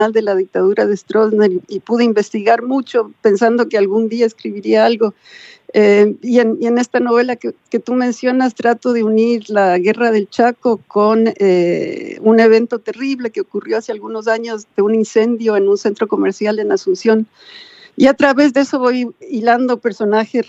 de la dictadura de Stroessner y pude investigar mucho pensando que algún día escribiría algo. Y en esta novela que tú mencionas trato de unir la guerra del Chaco con un evento terrible que ocurrió hace algunos años de un incendio en un centro comercial en Asunción. Y a través de eso voy hilando personajes